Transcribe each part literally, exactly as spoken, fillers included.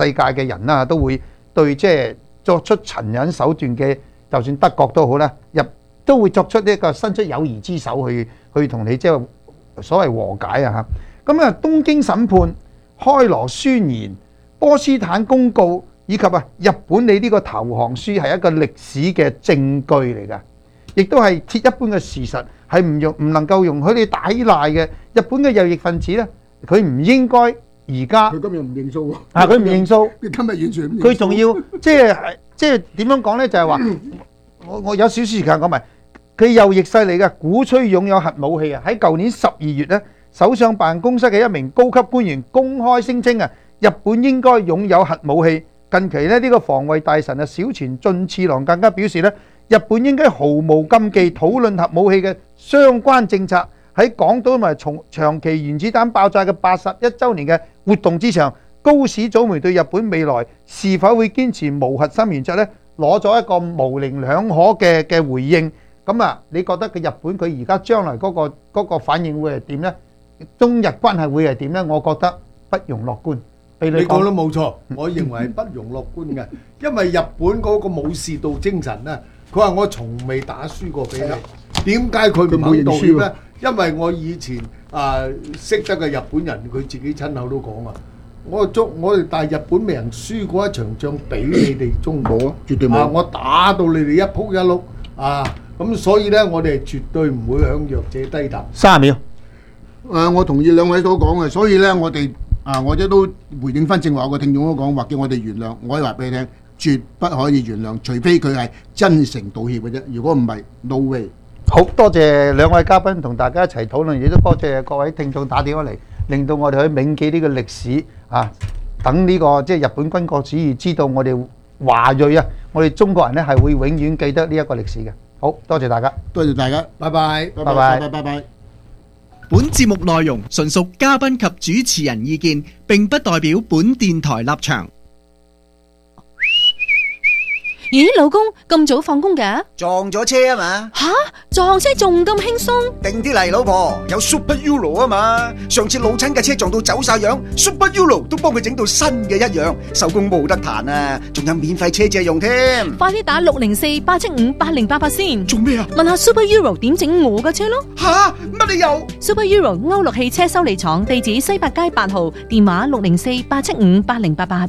世界嘅人啦，都會對即係作出殘忍手段嘅，就算德國都好啦，入都會作出呢一個伸出友誼之手去去同你即係所謂和解啊嚇。咁啊，東京審判、開羅宣言、波斯坦公告以及啊日本你呢個投降書係一個歷史嘅證據嚟㗎，亦都係鐵一般嘅事實，係唔容唔能夠容許你抵賴嘅。日本嘅右翼分子咧，佢唔應該而家佢今日唔認數喎。 啊，佢唔認數， 佢今日完全唔認數。 佢仲要即係即係點樣講咧？就係話我我有少少時間講埋，佢右翼勢力嘅鼓吹擁有核武器啊！喺舊年十二月咧，首相辦公室嘅一名高級官員公開聲稱啊，日本應該擁有核武器。近期咧，呢個防衛大臣啊小泉進次郎更加表示咧，日本應該毫無禁忌討論核武器嘅相關政策。喺港島同埋從長期原子彈爆炸嘅八十一週年嘅活動之上，高市早苗對日本未來是否會堅持無核心原則咧，攞咗一個模棱兩可嘅嘅回應。咁啊，你覺得嘅日本佢而家將來嗰個嗰個反應會係點呢？中日關係會係點呢？我覺得不容樂觀。 你講得冇錯，我認為係不容樂觀嘅，因為日本嗰個武士道精神咧，佢話我從未打輸過俾你，點解佢唔肯道歉咧？因為我以前啊識得嘅日本人，佢自己親口都講啊，我中我哋但係日本未人輸過一場仗俾你哋中國， 絕對冇啊！ 我打到你哋一仆一碌啊！咁所以咧，我哋絕對唔會向弱者低頭。 三十秒。 誒，我同意兩位所講嘅，所以咧，我哋啊，我亦都回應翻正話我個聽眾都講話，叫我哋原諒，我可以話俾你聽，絕不可以原諒，除非佢係真誠道歉嘅啫。如果唔係 ，no way。 好多謝兩位嘉賓同大家一齊討論，亦都多謝各位聽眾打電話嚟，令到我哋去銘記呢個歷史啊！等呢個即係日本軍國主義知道我哋華裔啊，我哋中國人咧係會永遠記得呢一個歷史嘅。好多謝大家， 多謝大家， 拜拜， 拜拜， 拜拜拜。 本節目內容純屬嘉賓及主持人意見，並不代表本電台立場。 咦，老公咁早放工㗎？ 撞咗車啊嘛！ 吓，撞車仲咁輕鬆？ 定啲嚟，老婆，有 Super Euro 啊嘛！上次老親嘅車撞到走晒樣 ，Super Euro 都幫佢整到新嘅一樣，收工冇得彈啊！仲有免費車借用添。 快啲打六零四八七五八零八八先。 做咩啊？ 問下 Super Euro 點整我嘅車咯。 吓，乜理由 ？Super Euro 歐陸汽車修理廠，地址西八街八號，電話六零四八七五八零八八。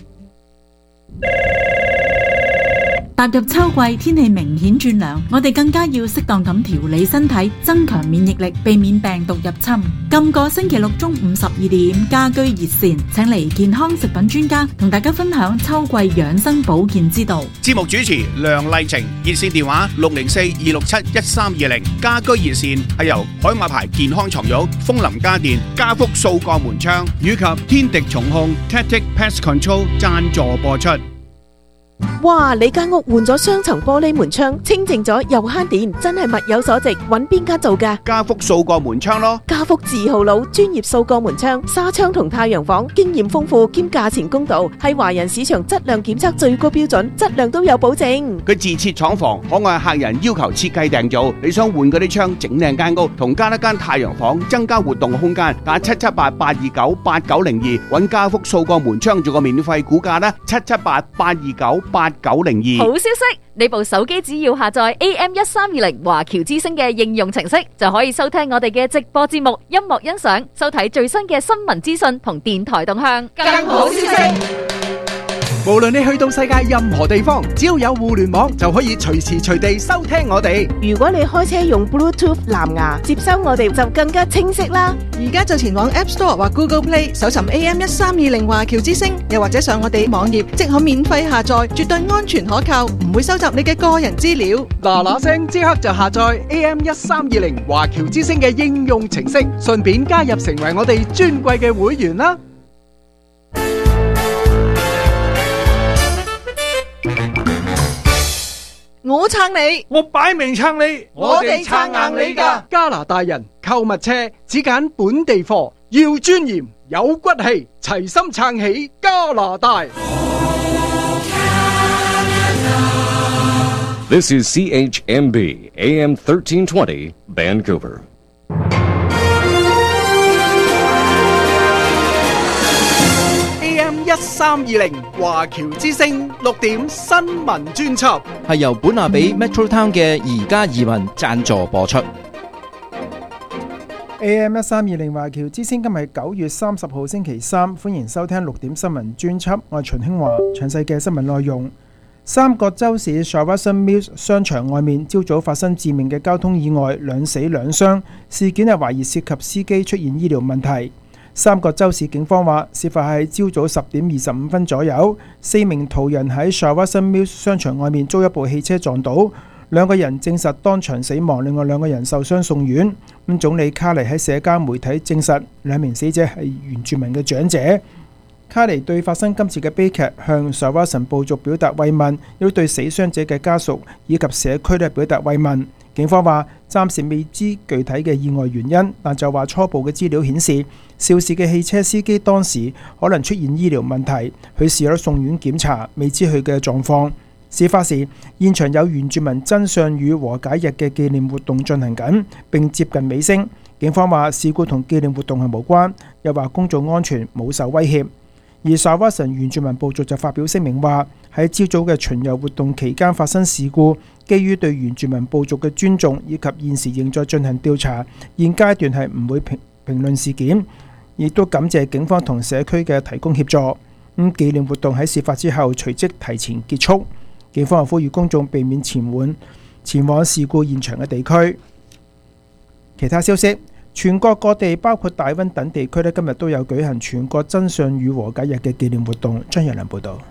踏入秋季，天氣明顯轉涼，我哋更加要適當咁調理身體，增強免疫力，避免病毒入侵。今個星期六中午十二點，家居熱線請嚟健康食品專家同大家分享秋季養生保健之道。 節目主持梁麗晴，熱線電話六零四二六七一三二零。家居熱線係由海馬牌健康床褥、楓林家電、家福掃鋼門窗以及天敵重控 Tactic Pest Control 贊助播出。 哇！你間屋換咗雙層玻璃門窗，清淨咗又慳電，真係物有所值。揾邊間做㗎？ 家福掃鋼門窗咯。 家福字號佬，專業掃鋼門窗、紗窗同太陽房，經驗豐富兼價錢公道，係華人市場質量檢測最高標準，質量都有保證。 佢自設廠房，可按客人要求設計訂造。你想換嗰啲窗，整靚間屋，同加一間太陽房，增加活動空間，打七七八八二九八九零二，揾家福掃鋼門窗做個免費估價啦，七七八八二九八九零二。 好消息，你部手機只要下載 A M 一三二零華僑之聲嘅應用程式，就可以收聽我哋嘅直播節目、音樂欣賞、收睇最新嘅新聞資訊同電台動向。更好消息， 無論你去到世界任何地方，只要有互聯網，就可以隨時隨地收聽我哋。 如果你開車用 Bluetooth 藍牙接收我哋，就更加清晰啦。 而家就前往 App Store 或 Google Play 搜尋 A M 一三二零華僑之聲，又或者上我哋網頁，即可免費下載，絕對安全可靠，唔會收集你嘅個人資料。 嗱嗱聲，即刻就下載 A M 一三二零華僑之聲嘅應用程式，順便加入成為我哋尊貴嘅會員啦！ 我撐你， 我擺明撐你， 我哋撐硬你㗎。 加拿大人購物車只揀本地貨，要尊嚴有骨氣，齊心撐起加拿大。 This is C H M B A M thirteen twenty Vancouver. A M 一三二零華僑之聲六點新聞專輯， 係由本亞比 Metro Town 嘅而家移民贊助播出。 A M 一三二零華僑之聲今日係九月三十號星期三，歡迎收聽六點新聞專輯。我係秦興華，詳細嘅新聞內容。三角洲市 Shawson Mills 商場外面朝早發生致命嘅交通意外，兩死兩傷。事件係懷疑涉及司機出現醫療問題。三角洲市警方話，事發喺朝早十點二十五分左右，四名途人喺 Shawson Mills 商場外面遭一部汽車撞倒，兩個人證實當場死亡，另外兩個人受傷送院。咁總理卡尼喺社交媒體證實，兩名死者係原住民嘅長者。卡尼對發生今次嘅悲劇向沙瓦神部族表達慰問，亦都對死傷者嘅家屬以及社區咧表達慰問。警方話暫時未知具體嘅意外原因，但就話初步嘅資料顯示，肇事嘅汽車司機當時可能出現醫療問題，佢事後送院檢查，未知佢嘅狀況。事發時，現場有原住民真相與和解日嘅紀念活動進行緊，並接近尾聲。警方話事故同紀念活動係無關，又話公眾安全冇受威脅。而沙瓦神原住民部族就發表聲明話，喺朝早嘅巡遊活動期間發生事故，基於對原住民部族嘅尊重以及現時仍在進行調查，現階段係唔會評評論事件，亦都感謝警方同社區嘅提供協助。咁紀念活動喺事發之後隨即提前結束。警方又呼籲公眾避免前往前往事故現場嘅地區。其他消息，全國各地包括大溫等地區咧，今日都有舉行全國真相與和解日嘅紀念活動。張日良報導。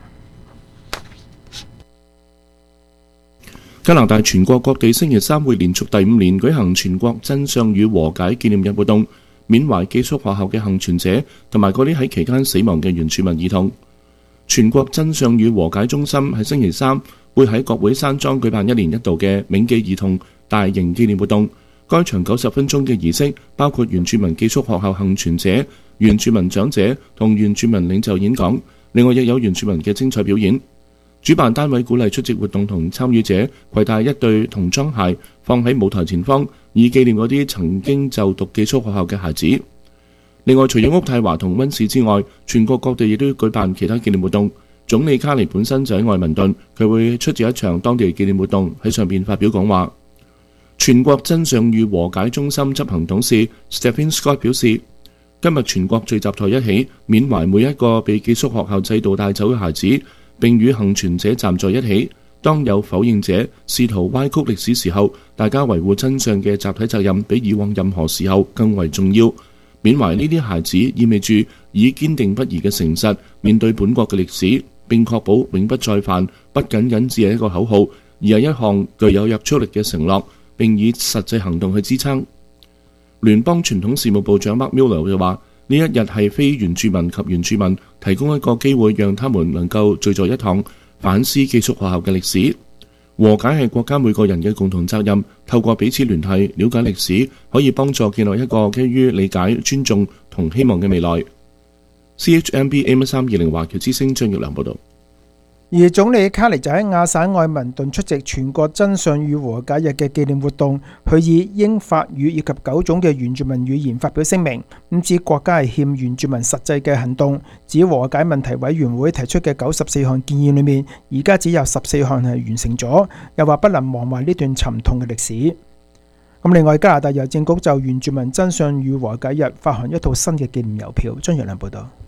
加拿大全國各地星期三會連續第五年舉行全國真相與和解紀念日活動，緬懷寄宿學校嘅幸存者同埋嗰啲喺期間死亡嘅原住民兒童。全國真相與和解中心喺星期三會喺國會山莊舉辦一年一度嘅銘記兒童大型紀念活動。該場九十分鐘嘅儀式包括原住民寄宿學校幸存者、原住民長者同原住民領袖演講，另外亦有原住民嘅精彩表演。主辦單位鼓勵出席活動同參與者攜帶一對童裝鞋放喺舞台前方，以紀念嗰啲曾經就讀寄宿學校嘅孩子。另外，除咗渥太華同溫市之外，全國各地亦都舉辦其他紀念活動。總理卡尼本身就喺愛民頓，佢會出席一場當地紀念活動，喺上邊發表講話。全國真相與和解中心執行董事 Stephen Scott 表示，今日全國聚集在一起，緬懷每一個被寄宿學校制度帶走嘅孩子，並與幸存者站在一起。當有否認者試圖歪曲歷史時候，大家維護真相嘅集體責任比以往任何時候更為重要。緬懷呢啲孩子意味住以堅定不移嘅誠實面對本國嘅歷史，並確保永不再犯，不僅僅只係一個口號，而係一項具有約束力嘅承諾，並以實際行動去支撐。聯邦傳統事務部長 Mark Miller 就話：呢一日係非原住民及原住民提供一個機會，讓他們能夠聚在一堂，反思寄宿學校嘅歷史。和解係國家每個人嘅共同責任，透過彼此聯繫、了解歷史，可以幫助建立一個基於理解、尊重同希望嘅未來。C H M B A M 一三二零華僑之聲張玉良報導。 而總理卡尼就喺亞省愛民頓出席全國真相與和解日嘅紀念活動，佢以英法語以及九種嘅原住民語言發表聲明，咁指國家係欠原住民實際嘅行動，指和解問題委員會提出嘅九十四項建議裏面，而家只有十四項係完成咗，又話不能忘懷呢段沉痛嘅歷史。咁另外，加拿大郵政局就原住民真相與和解日發行一套新嘅紀念郵票。張陽亮報導。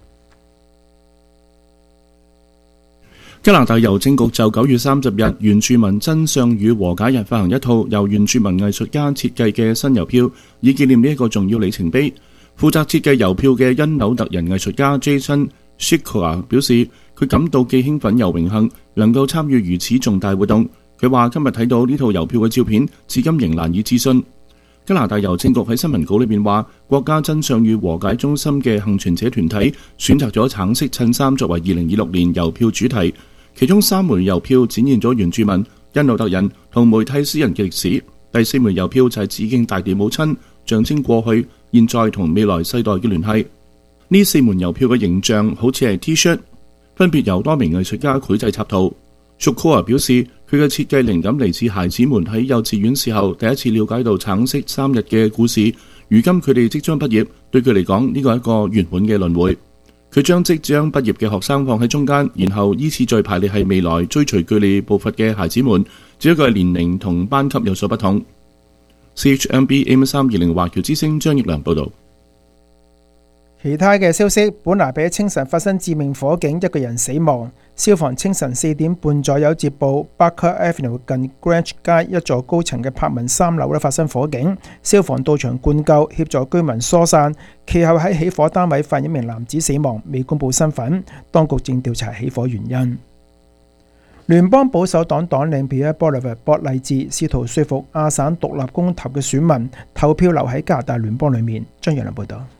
加拿大郵政局就九月三十日原住民真相與和解日發行一套由原住民藝術家設計嘅新郵票，以紀念呢一個重要里程碑。負責設計郵票嘅因紐特人藝術家 Jason Shikora 表示，佢感到既興奮又榮幸能夠參與如此重大活動。佢話今日睇到呢套郵票嘅照片，至今仍難以置信。加拿大郵政局喺新聞稿裏面話，國家真相與和解中心嘅幸存者團體選擇咗橙色襯衫作為二零二六年郵票主題。其中三枚郵票展現咗原住民、因紐特人同梅蒂斯人嘅歷史，第四枚郵票就係致敬大地母親，象徵過去、現在同未來世代嘅聯繫。呢四枚郵票嘅形象好似係 T-shirt， 分別由多名藝術家繪製插圖。Shukora 表示，佢嘅設計靈感嚟自孩子們喺幼稚園時候第一次了解到橙色三日嘅故事。如今佢哋即將畢業，對佢嚟講呢個係一個圓滿嘅輪迴。 佢將即將畢業嘅學生放喺中間，然後依次序排列係未來追隨佢哋步伐嘅孩子們，只不過係年齡同班級有所不同。C H M B A M 三二零華僑之聲張益良報導。 其他嘅消息，本拿比清晨發生致命火警，一個人死亡。消防清晨四點半左右接報 Barker Avenue 近 Grange 街一座高層嘅柏文三樓咧發生火警，消防到場灌救，協助居民疏散。其後喺起火單位發現一名男子死亡，未公佈身份，當局正調查起火原因。聯邦保守黨黨領 Pierre Poilievre 博勵治試圖說服亞省獨立公投嘅選民投票留喺加拿大聯邦裏面。張陽良報導。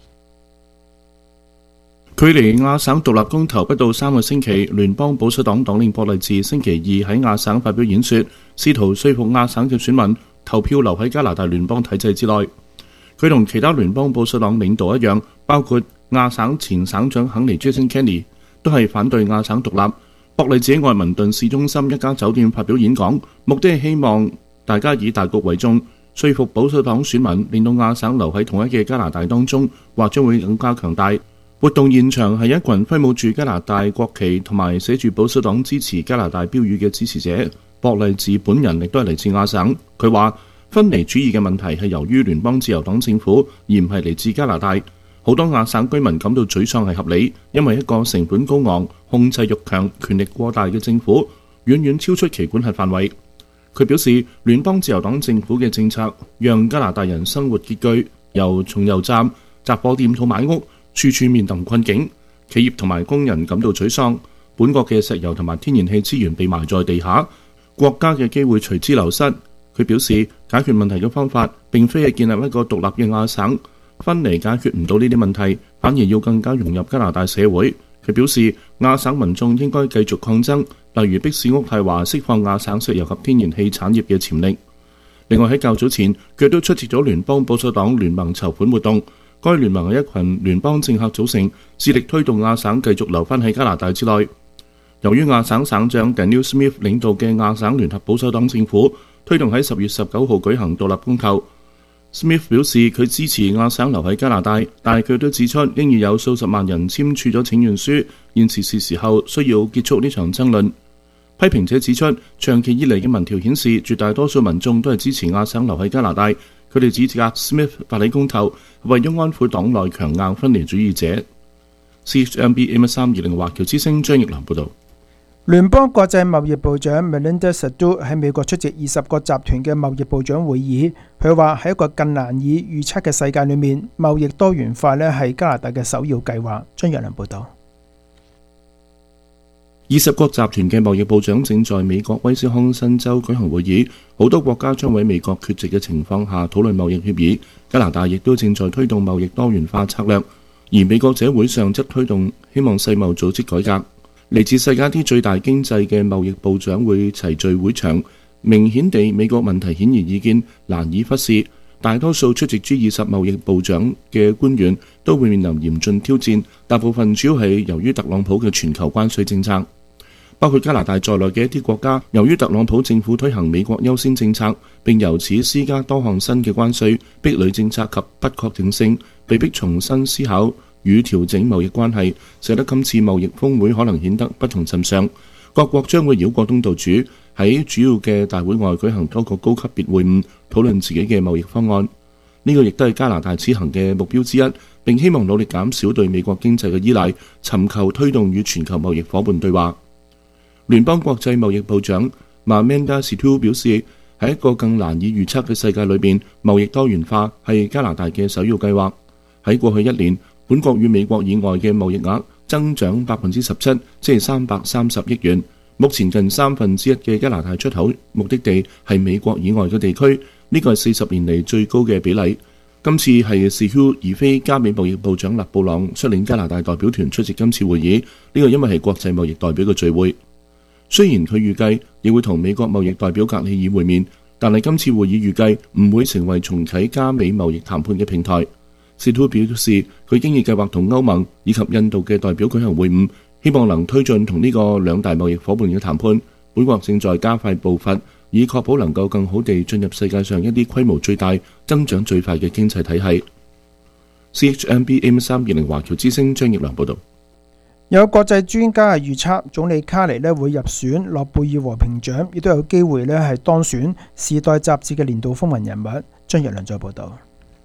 距離亞省獨立公投不到三個星期，聯邦保守黨黨領博勵治星期二喺亞省發表演說，試圖說服亞省嘅選民投票留喺加拿大聯邦體制之內。佢同其他聯邦保守黨領導一樣，包括亞省前省長肯尼 Jason Kenney 都係反對亞省獨立。博勵治喺愛民頓市中心一家酒店發表演講，目的係希望大家以大局為重，說服保守黨選民令到亞省留喺同一嘅加拿大當中，或將會更加強大。活動現場係一群揮舞住加拿大國旗同埋寫住保守黨支持加拿大標語嘅支持者。博勵治本人亦都係嚟自亞省。佢話分離主義嘅問題係由於聯邦自由黨政府，而唔係嚟自加拿大。好多亞省居民感到沮喪係合理，因為一個成本高昂、控制欲強、權力過大嘅政府，遠遠超出其管轄範圍。佢表示，聯邦自由黨政府嘅政策讓加拿大人生活拮據，由從油站、雜貨店到買屋，處處面臨困境，企業同埋工人感到沮喪。本國嘅石油同埋天然氣資源被埋在地下，國家嘅機會隨之流失。佢表示，解決問題嘅方法並非係建立一個獨立嘅亞省，分離解決唔到呢啲問題，反而要更加融入加拿大社會。佢表示，亞省民眾應該繼續抗爭，例如迫使渥太華釋放亞省石油及天然氣產業嘅潛力。另外喺較早前，佢都出席咗聯邦保守黨聯盟籌款活動。該聯盟係一群聯邦政客組成，致力推動亞省繼續留返喺加拿大之內。由於亞省省長 Danielle Smith 領導嘅亞省聯合保守黨政府推動喺十月十九號舉行獨立公投。Smith 表示佢支持亞省留喺加拿大，但係佢都指出應要有數十萬人簽署咗請願書，現時是時候需要結束呢場爭論。批評者指出，長期以嚟嘅民調顯示，絕大多數民眾都係支持亞省留喺加拿大。佢哋指責 Smith 發起公投，為咗安撫黨內強硬分離主義者。C H M B M 三二零華僑之聲張益良報導。 聯邦國際貿易部長 Melinda Sadu 喺美國出席二十個集團嘅貿易部長會議，佢話喺一個更難以預測嘅世界裏面，貿易多元化呢係加拿大嘅首要計劃。張益良報導。 二十國集團嘅貿易部長正在美國威斯康辛州舉行會議，好多國家將喺美國缺席嘅情況下討論貿易協議。加拿大亦都正在推動貿易多元化策略，而美國這會上則推動希望世貿組織改革。嚟自世界啲最大經濟嘅貿易部長會齊聚會場，明顯地美國問題顯而易見，難以忽視。大多數出席 G 二十貿易部長嘅官員都會面臨嚴峻挑戰，大部分主要係由於特朗普嘅全球關稅政策。包括加拿大在內嘅一啲國家，由於特朗普政府推行美國優先政策，並由此施加多項新嘅關稅、壁壘政策及不確定性，被迫重新思考與調整貿易關係，使得今次貿易峰會可能顯得不同尋常。各國將會繞過東道主，喺主要嘅大會外舉行多個高級別會晤，討論自己嘅貿易方案。呢、這個亦都係加拿大此行嘅目標之一，並希望努力減少對美國經濟嘅依賴，尋求推動與全球貿易夥伴對話。聯邦國際貿易部長 Amanda Sito 表示，喺一個更難以預測嘅世界裏邊，貿易多元化係加拿大嘅首要計劃。喺過去一年，本國與美國以外嘅貿易額增長百分之十七，即係三百三十億元。目前近三分之一嘅加拿大出口目的地係美國以外嘅地區，呢個係四十年嚟最高嘅比例。今次係 Sito 而非加美貿易部長勒布朗率領加拿大代表團出席今次會議，呢個因為係國際貿易代表嘅聚會。雖然佢預計亦會同美國貿易代表格里爾會面，但係今次會議預計唔會成為重啟加美貿易談判嘅平台。Sito 表示，佢經已計劃同歐盟以及印度嘅代表舉行會晤，希望能推進同呢個兩大貿易夥伴嘅談判。本國正在加快步伐，以確保能夠更好地進入世界上一啲規模最大、增長最快嘅經濟體系。 C H M B A M 三二零華僑之聲張奕良報導。 有國際專家係預測，總理卡尼呢會入選諾貝爾和平獎，亦都有機會呢係當選《時代》雜誌嘅年度風雲人物。張奕良再報導。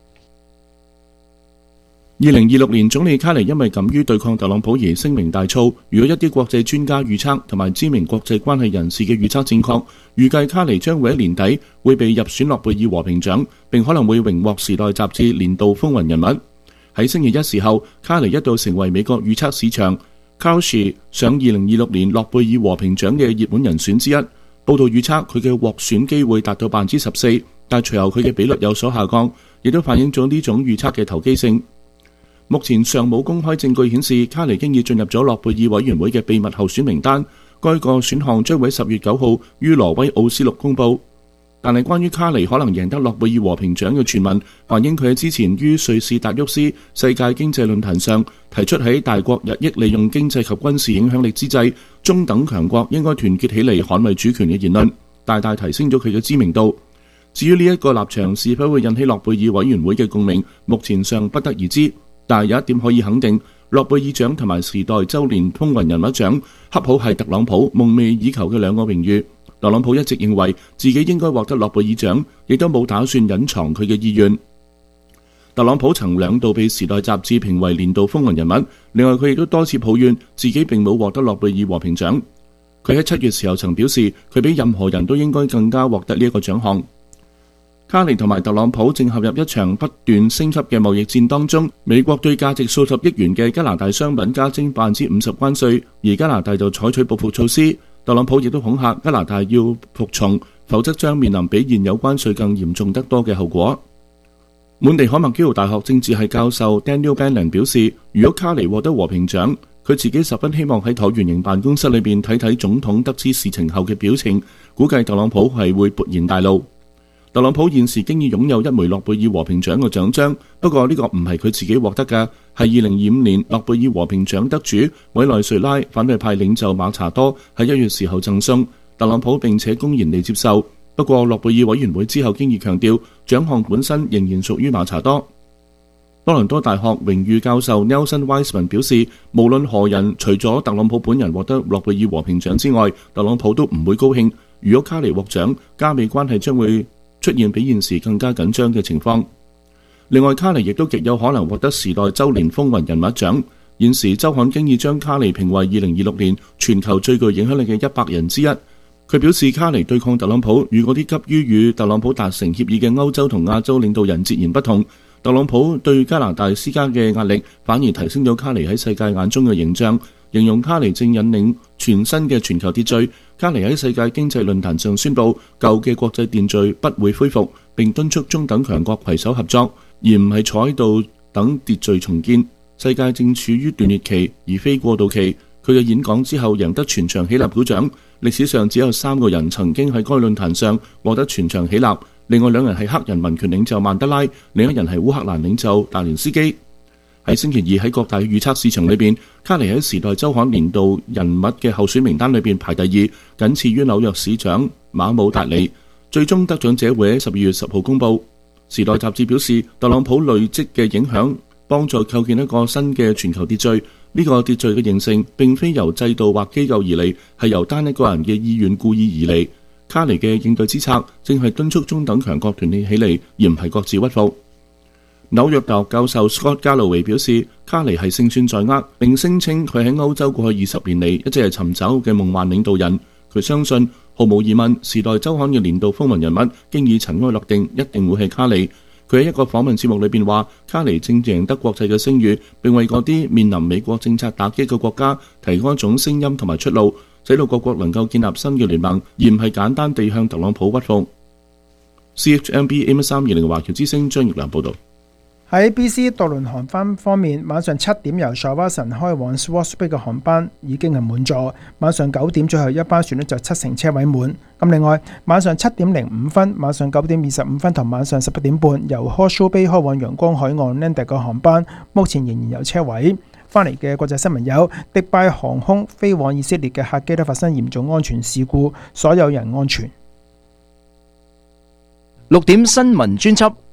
二零二六年總理卡尼因為敢於對抗特朗普而聲名大噪。如果一啲國際專家預測同埋知名國際關係人士嘅預測正確，預計卡尼將會喺年底會被入選諾貝爾和平獎，並可能會榮獲《時代》雜誌年度風雲人物。喺星期一時候，卡尼一度成為美國預測市場卡什上二零二六年諾貝爾和平獎嘅熱門人選之一。報道預測佢嘅獲選機會達到百分之十四，但隨後佢嘅比率有所下降，亦都反映咗呢種預測嘅投機性。目前尚冇公開證據顯示卡尼經已進入咗諾貝爾委員會嘅秘密候選名單，該個選項將會喺十月九號於挪威奧斯陸公佈。但係關於卡尼可能贏得諾貝爾和平獎嘅傳聞，反映佢喺之前於瑞士達沃斯世界經濟論壇上提出喺大國日益利用經濟及軍事影響力之際，中等強國應該團結起嚟捍衛主權嘅言論，大大提升咗佢嘅知名度。至於呢一個立場是否會引起諾貝爾委員會嘅共鳴，目前尚不得而知。但係有一點可以肯定，諾貝爾獎同埋時代週年風雲人物獎恰好係特朗普夢寐以求嘅兩個榮譽。特朗普一直認為自己應該獲得諾貝爾獎，亦都冇打算隱藏佢嘅意願。特朗普曾兩度被時代雜誌評為年度風雲人物，另外佢亦都多次抱怨自己並冇獲得諾貝爾和平獎。佢喺七月時候曾表示，佢比任何人都應該更加獲得呢一個獎項。卡尼同埋特朗普正陷入一場不斷升級嘅貿易戰當中。美國對價值數十億元嘅加拿大商品加徵百分之五十關稅，而加拿大就採取報復措施。特朗普亦都恐嚇加拿大要服從，否則將面臨比現有關稅更嚴重得多嘅後果。滿地海麥基勞大學政治系教授 Daniel Bannon 表示，如果卡尼獲得和平獎，佢自己十分希望喺橢圓形辦公室裏邊睇睇總統得知事情後嘅表情，估計特朗普係會勃然大怒。特朗普現時經已擁有一枚諾貝爾和平獎嘅獎章，不過呢個唔係佢自己獲得嘅，係二零二五年諾貝爾和平獎得主委內瑞拉反對派領袖馬查多喺一月時候贈送特朗普，並且公然地接受。不過諾貝爾委員會之後經已強調，獎項本身仍然屬於馬查多。多倫多大學榮譽教授 Nelson Weisman 表示，無論何人，除咗特朗普本人獲得諾貝爾和平獎之外，特朗普都唔會高興。如果卡尼獲獎，加美關係將會出現比現時更加緊張嘅情況。另外，卡尼亦都極有可能獲得時代週年風雲人物獎。現時週刊經已將卡尼評為二零二六年全球最具影響力嘅一百人之一。佢表示，卡尼對抗特朗普與嗰啲急於與特朗普達成協議嘅歐洲同亞洲領導人截然不同。特朗普對加拿大施加嘅壓力反而提升咗卡尼喺世界眼中嘅形象，形容卡尼正引領全新嘅全球秩序。卡尼喺世界經濟論壇上宣布，舊嘅國際秩序不會恢復，並敦促中等強國攜手合作，而唔係坐喺度等秩序重建。世界正處於斷裂期，而非過渡期。佢嘅演講之後贏得全場起立鼓掌。歷史上只有三個人曾經喺該論壇上獲得全場起立，另外兩人係黑人民權領袖曼德拉，另一人係烏克蘭領袖達連斯基。喺星期二喺各大預測市場裏邊，卡尼喺《時代週刊》年度人物嘅候選名單裏邊排第二，僅次於紐約市長馬姆達里。最終得獎者會喺十二月十號公佈。《時代》雜誌表示，特朗普累積嘅影響幫助構建一個新嘅全球秩序。呢、這個秩序嘅形成並非由制度或機構而嚟，係由單一個人嘅意願故意而嚟。卡尼嘅應對之策正係敦促中等強國團結起嚟，而唔係各自屈服。紐約大學教授 Scott Galloway 表示，卡尼係勝算在握，並聲稱佢喺歐洲過去二十年嚟一直係尋找嘅夢幻領導人。佢相信毫無疑問，《時代週刊》嘅年度風雲人物經已塵埃落定，一定會係卡尼。佢喺一個訪問節目裏邊話，卡尼正贏得國際嘅聲譽，並為嗰啲面臨美國政策打擊嘅國家提供一種聲音同埋出路，使到各國能夠建立新嘅聯盟，而唔係簡單地向特朗普屈服。C H M B A M 三二零華僑之聲張奕良報導。 喺 B C 渡輪航班方面，晚上七點由 Shawson 開往 Swartz Bay 嘅航班已經係滿座，晚上九點最後一班船呢就七成車位滿。咁另外，晚上七點零五分、晚上九點二十五分同晚上十一點半由 Horseshoe Bay 開往陽光海岸 Landak 嘅航班，目前仍然有車位。翻嚟嘅國際新聞有：迪拜航空飛往以色列嘅客機都發生嚴重安全事故，所有人安全。 六點新聞專輯。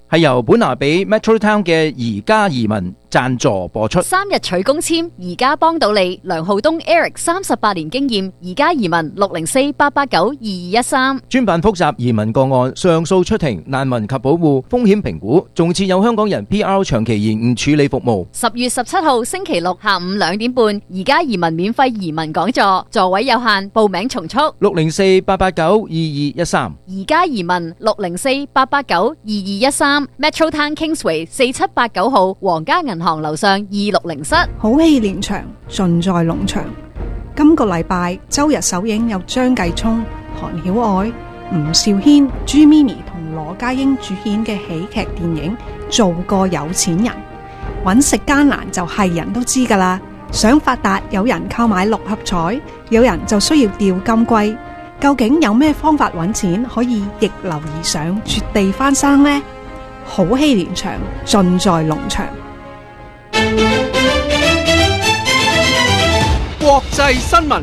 係由本拿比 Metro Town 嘅宜家移民贊助播出。 三日取公簽，宜家幫到你。梁浩東 Eric 三十八年經驗，宜家移民六零四八八九二二一三。 專辦複雜移民個案、上訴出庭、難民及保護、風險評估，仲設有香港人 P R 長期延誤處理服務。 十月十七號星期六下午兩點半，宜家移民免費移民講座，座位有限，報名從速。 六零四八八九二二一三。 宜家移民六零四八八九二二一三。Metro Town Kingsway 四七八九號皇家銀行樓上二六零室。 好戲連場，盡在農場。今個禮拜周日首映有張繼聰、韓曉愛、吳兆軒、朱咪咪同羅家英主演嘅喜劇電影《做個有錢人》。揾食艱難就係人都知㗎啦。想發達，有人購買六合彩，有人就需要釣金龜。究竟有咩方法揾錢可以逆流而上，絕地翻生呢？好戲連場，盡在農場。 國際新聞。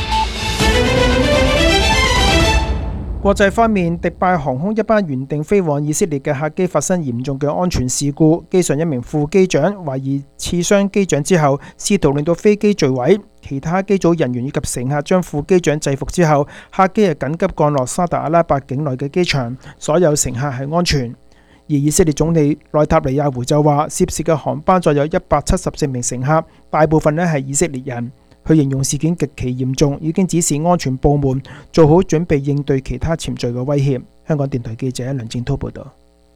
國際方面，迪拜航空一班原定飛往以色列嘅客機發生嚴重嘅安全事故，機上一名副機長懷疑刺傷機長之後，試圖令到飛機墜毀。其他機組人員以及乘客將副機長制服之後，客機係緊急降落沙特阿拉伯境內嘅機場，所有乘客係安全。而以色列總理內塔尼亞胡就話，涉事嘅航班載有一百七十四名乘客，大部分呢係以色列人。佢形容事件極其嚴重，已經指示安全部門做好準備應對其他潛在嘅威脅。香港電台記者梁正滔報導。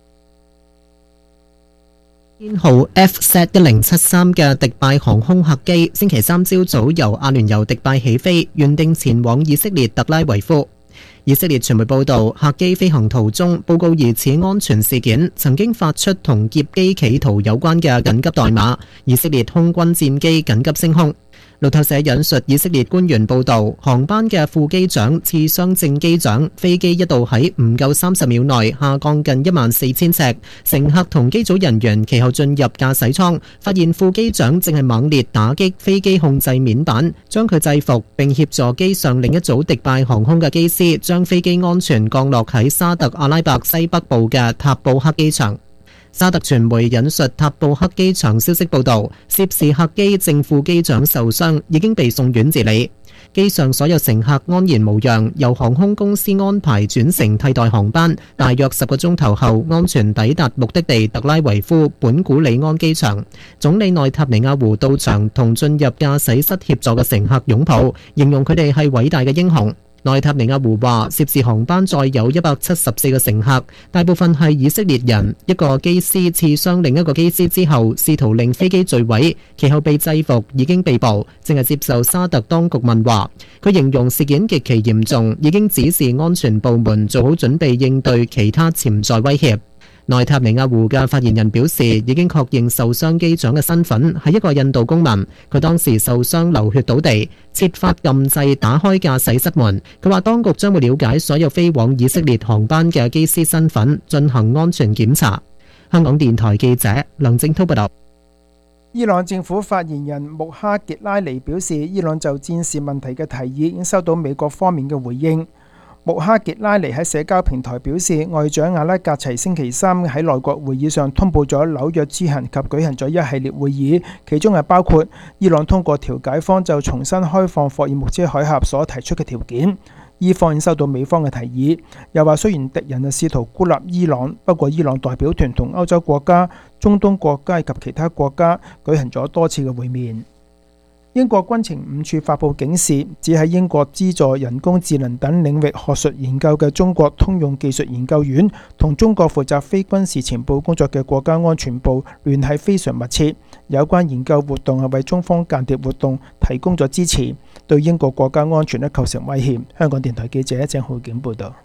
編號 F Z 一零七三嘅迪拜航空客機，星期三朝早由阿聯酋迪拜起飛，原定前往以色列特拉維夫。以色列傳媒報導，客機飛行途中報告疑似安全事件，曾經發出同劫機企圖有關嘅緊急代碼，以色列空軍戰機緊急升空。路透社引述以色列官員報導，航班嘅副機長刺傷正機長，飛機一度喺唔夠三十秒內下降近一萬四千尺。乘客同機組人員其後進入駕駛艙，發現副機長正係猛烈打擊飛機控制面板，將佢制服並協助機上另一組迪拜航空嘅機師將飛機安全降落喺沙特阿拉伯西北部嘅塔布克機場。沙特傳媒引述塔布克機場消息報導，涉事客機正副機長受傷，已經被送院治理。機上所有乘客安然無恙，由航空公司安排轉乘替代航班，大約十個鐘頭後安全抵達目的地特拉維夫本古里安機場。總理內塔尼亞胡到場同進入駕駛室協助嘅乘客擁抱，形容佢哋係偉大嘅英雄。內塔尼亞胡話，涉事航班載有一百七十四個乘客，大部分係以色列人。一個機師刺傷另一個機師之後，試圖令飛機墜毀，其後被制服，已經被捕，正係接受沙特當局問話。佢形容事件極其嚴重，已經指示安全部門做好準備應對其他潛在威脅。內塔尼亞胡嘅發言人表示，已經確認受傷機長嘅身份係一個印度公民，佢當時受傷流血倒地，設法撳掣打開駕駛室門。佢話當局將會了解所有飛往以色列航班嘅機師身份，進行安全檢查。香港電台記者梁正滔報道。 伊朗政府發言人穆哈傑拉尼表示，伊朗就戰事問題嘅提議已經收到美國方面嘅回應。穆哈傑拉尼喺社交平台表示，外長阿拉格齊星期三喺內閣會議上通報咗紐約之行及舉行咗一系列會議，其中係包括伊朗通過調解方就重新開放霍爾木茲海峽所提出嘅條件。伊方已經收到美方嘅提議，又話雖然敵人係試圖孤立伊朗，不過伊朗代表團同歐洲國家、中東國家以及其他國家舉行咗多次嘅會面。英國軍情五處發布警示，指喺英國資助人工智能等領域學術研究嘅中國通用技術研究院同中國負責非軍事情報工作嘅國家安全部聯繫非常密切，有關研究活動係為中方間諜活動提供咗支持，對英國國家安全咧構成威脅。香港電台記者鄭浩景報道。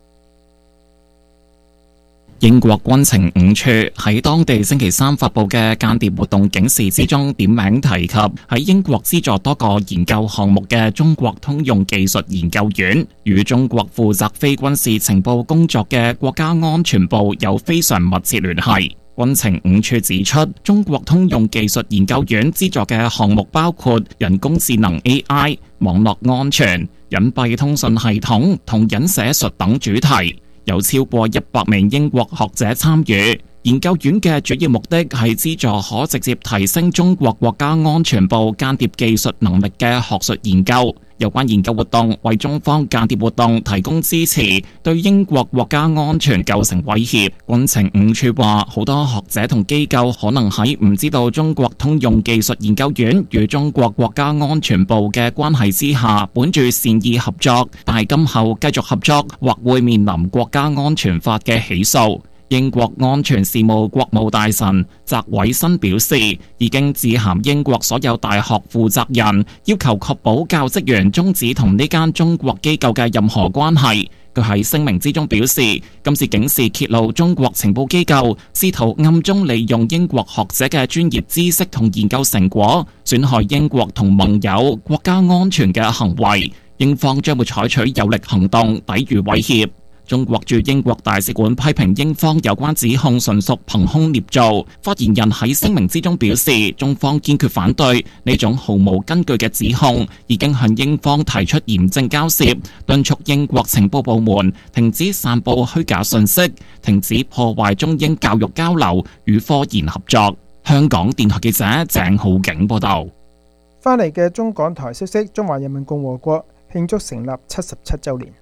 英國軍情五處喺當地星期三發布嘅間諜活動警示之中，點名提及喺英國資助多個研究項目嘅中國通用技術研究院，與中國負責非軍事情報工作嘅國家安全部有非常密切聯繫。軍情五處指出，中國通用技術研究院資助嘅項目包括人工智能 A I、網絡安全、隱蔽通訊系統同隱寫術等主題。有超過一百名英國學者參與， 研究院嘅主要目的係資助可直接提升中國國家安全部間諜技術能力嘅學術研究。有關研究活動為中方間諜活動提供支持，對英國國家安全構成威脅。軍情五處話，好多學者同機構可能喺唔知道中國通用技術研究院與中國國家安全部嘅關係之下，本住善意合作，但係今後繼續合作或會面臨國家安全法嘅起訴。英國安全事務國務大臣澤偉新表示，已經致函英國所有大學負責人，要求確保教職員終止同呢間中國機構嘅任何關係。佢喺聲明之中表示，今次警示揭露中國情報機構試圖暗中利用英國學者嘅專業知識同研究成果，損害英國同盟友國家安全嘅行為，英方將會採取有力行動抵禦威脅。中國駐英國大使館批評英方有關指控純屬憑空捏造。發言人喺聲明之中表示，中方堅決反對呢種毫無根據嘅指控，已經向英方提出嚴正交涉，敦促英國情報部門停止散布虛假信息，停止破壞中英教育交流與科研合作。香港電台記者鄭浩景報道。 翻嚟嘅中港台消息，中華人民共和國慶祝成立七十七週年。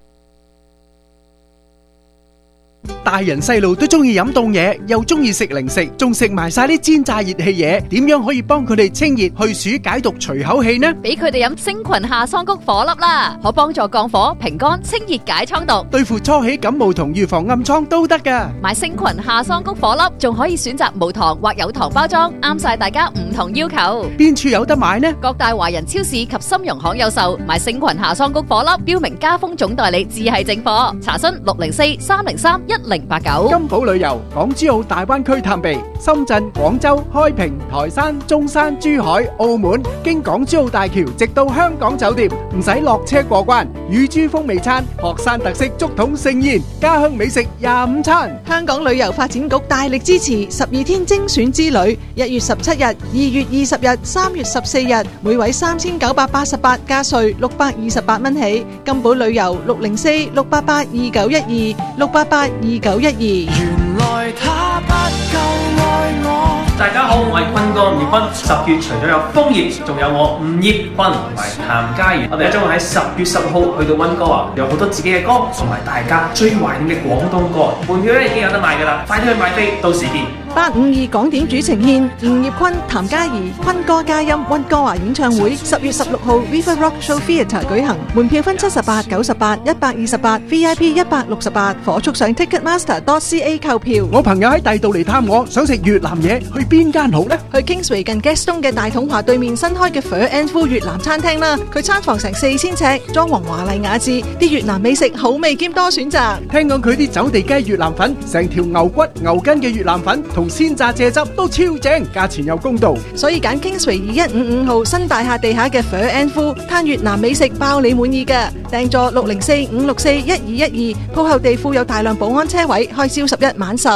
大人細路都中意飲凍嘢，又中意食零食，仲食埋晒啲煎炸熱氣嘢，點樣可以幫佢哋清熱去暑解毒除口氣呢？ 俾佢哋飲星群夏桑菊顆粒啦，可幫助降火、平肝、清熱解瘡毒， 對付初起感冒同預防暗瘡都得噶。 買星群夏桑菊顆粒，仲可以選擇無糖或有糖包裝，啱晒大家唔同要求。 邊處有得買呢？ 各大華人超市及參融行有售。買星群夏桑菊顆粒，標明加豐總代理，只係正貨。查詢六零四三零三一零八九。 金寶旅遊港珠澳大灣區探秘，深圳、廣州、開平、台山、中山、珠海、澳門，經港珠澳大橋直到香港酒店，唔使落車過關。乳豬風味餐、學生特色竹筒盛宴、家鄉美食廿五餐。 香港旅遊發展局大力支持十二天精選之旅，一月十七日、二月二十日、三月十四日，每位三千九百八十八加稅六百二十八蚊起。金寶旅遊六零四六八八二九一二六八八二九一二。 原來他不夠愛我。 大家好，我係坤哥吳業坤。十月除咗有楓葉，仲有我吳業坤同埋譚嘉儀。我哋將會喺十月十號去到溫哥華，有好多自己嘅歌，同埋大家最懷念嘅廣東歌。門票咧已經有得賣㗎啦，快啲去買飛，到時見。 八五二港點主呈獻吳業坤、譚嘉儀、坤哥嘉音溫哥華演唱會，十月十六號 Viva Rock Show Theatre 舉行。門票分七十八、九十八、一百二十八 ，V I P 一百六十八，火速上 Ticketmaster dot C A 購票。 我朋友喺第度嚟探我，想食越南嘢，去邊間好呢？ 去 Kingsway 近 Gaston 嘅大統華對面新開嘅 Pho and Phu 越南餐廳啦。佢餐房成四千尺，裝潢華麗雅致，啲越南美食好味兼多選擇。 聽講佢啲走地雞越南粉，成條牛骨牛筋嘅越南粉同鮮榨蔗汁都超正，價錢又公道， 所以揀 Kingsway 二一五五號新大廈地下嘅 Pho and Phu 攤越南美食包你滿意㗎。訂座六零四五六四一二一二，鋪後地庫有大量保安車位，開朝十一晚十。